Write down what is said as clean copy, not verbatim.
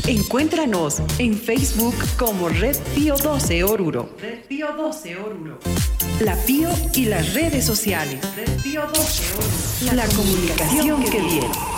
Encuéntranos en Facebook como Red Pío 12 Oruro. Red Pío 12 Oruro. La Pío y las redes sociales. Red Pío 12 Oruro. La comunicación que viene.